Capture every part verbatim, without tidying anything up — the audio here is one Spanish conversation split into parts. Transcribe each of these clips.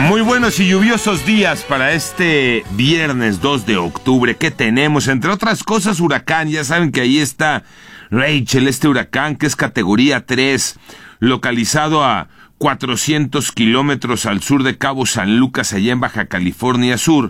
Muy buenos y lluviosos días para este viernes dos de octubre. ¿Qué tenemos? Entre otras cosas, huracán. Ya saben que ahí está Rachel, este huracán que es categoría tres, localizado a cuatrocientos kilómetros al sur de Cabo San Lucas, allá en Baja California Sur.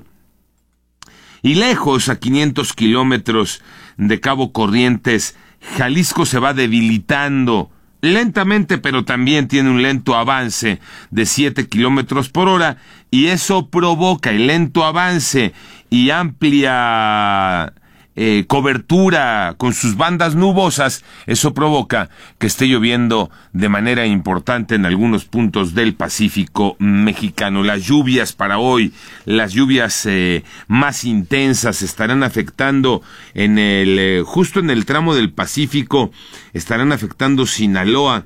Y lejos, a quinientos kilómetros de Cabo Corrientes, Jalisco se va debilitando lentamente, pero también tiene un lento avance de siete kilómetros por hora, y eso provoca el lento avance y amplia eh, cobertura con sus bandas nubosas. Eso provoca que esté lloviendo de manera importante en algunos puntos del Pacífico mexicano. Las lluvias para hoy, las lluvias eh, más intensas estarán afectando en el eh, justo en el tramo del Pacífico, estarán afectando Sinaloa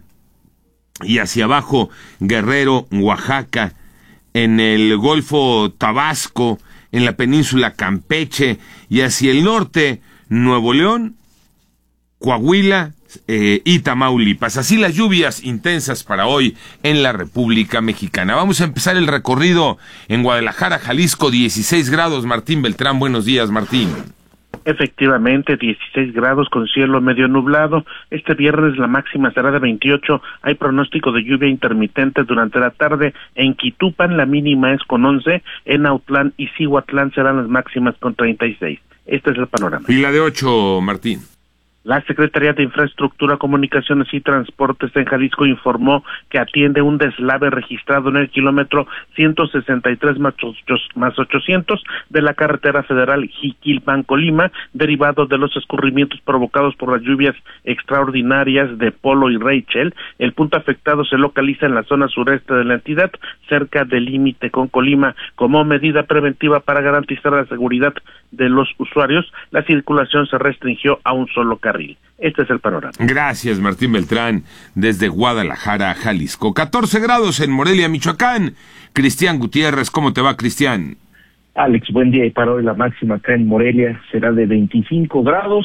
y hacia abajo Guerrero, Oaxaca, en el Golfo Tabasco, en la península Campeche y hacia el norte Nuevo León, Coahuila eh, y Tamaulipas. Así las lluvias intensas para hoy en la República Mexicana. Vamos a empezar el recorrido en Guadalajara, Jalisco, dieciséis grados. Martín Beltrán, buenos días, Martín. Efectivamente, dieciséis grados con cielo medio nublado. Este viernes la máxima será de veintiocho. Hay pronóstico de lluvia intermitente durante la tarde. En Quitupan la mínima es con once. En Autlán y Cihuatlán serán las máximas con treinta y seis. Este es el panorama. Y la de ocho, Martín. La Secretaría de Infraestructura, Comunicaciones y Transportes en Jalisco informó que atiende un deslave registrado en el kilómetro ciento sesenta y tres más ochocientos de la carretera federal Jiquilpan-Colima, derivado de los escurrimientos provocados por las lluvias extraordinarias de Polo y Rachel. El punto afectado se localiza en la zona sureste de la entidad, cerca del límite con Colima. Como medida preventiva para garantizar la seguridad de los usuarios, la circulación se restringió a un solo carril. Este es el panorama. Gracias, Martín Beltrán, desde Guadalajara, Jalisco. catorce grados en Morelia, Michoacán. Cristian Gutiérrez, ¿cómo te va, Cristian? Alex, buen día. Y para hoy la máxima acá en Morelia será de veinticinco grados.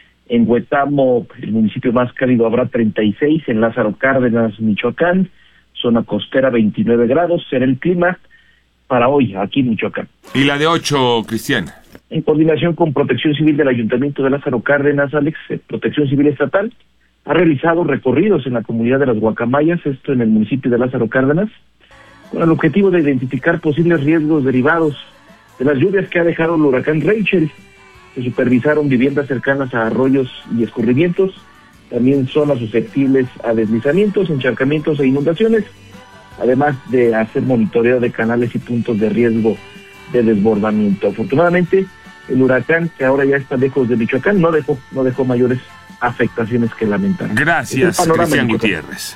En Huetamo, el municipio más cálido, habrá treinta y seis. En Lázaro Cárdenas, Michoacán, zona costera, veintinueve grados. Será el clima para hoy aquí en Michoacán. ¿Y la de ocho, Cristian? En coordinación con Protección Civil del Ayuntamiento de Lázaro Cárdenas, Alex, eh, Protección Civil Estatal ha realizado recorridos en la comunidad de las Guacamayas, esto en el municipio de Lázaro Cárdenas, con el objetivo de identificar posibles riesgos derivados de las lluvias que ha dejado el huracán Rachel. Se supervisaron viviendas cercanas a arroyos y escurrimientos, también zonas susceptibles a deslizamientos, encharcamientos e inundaciones, además de hacer monitoreo de canales y puntos de riesgo de desbordamiento. Afortunadamente, el huracán, que ahora ya está lejos de Michoacán, no dejó, no dejó mayores afectaciones que lamentar. Gracias, Cristian Gutiérrez.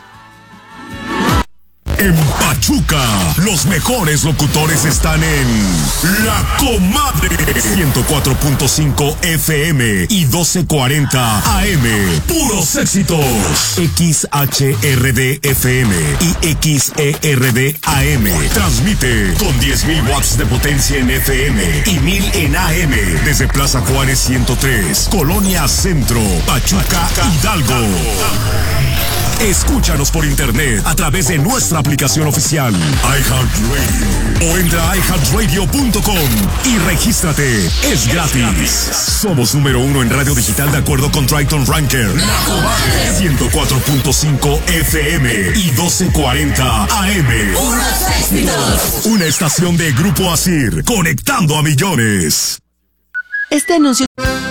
En Pachuca, los mejores locutores están en La Comadre, ciento cuatro punto cinco F M y doce cuarenta A M. Puros éxitos. X H R D F M y X E R D A M. Transmite con diez mil watts de potencia en F M y mil en A M. Desde Plaza Juárez ciento tres, Colonia Centro, Pachuca, Hidalgo. Escúchanos por internet a través de nuestra aplicación oficial iHeartRadio o entra a i heart radio punto com y regístrate. Es gratis. Somos número uno en radio digital de acuerdo con Triton Ranker. La Comadre, ciento cuatro punto cinco F M y doce cuarenta A M. ¡Unos éxitos! Una estación de Grupo Asir, conectando a millones. Este anuncio